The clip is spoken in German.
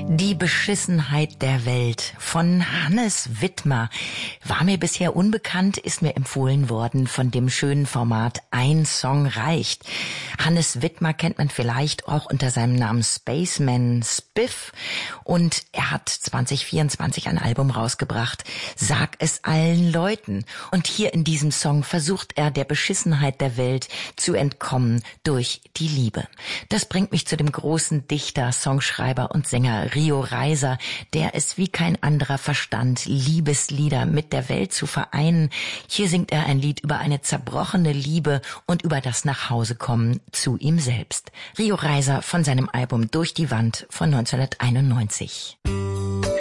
Die Beschissenheit der Welt von Hannes Wittmer war mir bisher unbekannt, ist mir empfohlen worden von dem schönen Format Ein Song reicht. Hannes Wittmer kennt man vielleicht auch unter seinem Namen Spaceman Spiff und er hat 2024 ein Album rausgebracht, Sag es allen Leuten. Und hier in diesem Song versucht er der Beschissenheit der Welt zu entkommen durch die Liebe. Das bringt mich zu dem großen Dichter, Songschreiber und Sänger Rio Reiser, der es wie kein anderer verstand, Liebeslieder mit der Welt zu vereinen. Hier singt er ein Lied über eine zerbrochene Liebe und über das Nachhausekommen zu ihm selbst. Rio Reiser von seinem Album Durch die Wand von 1991.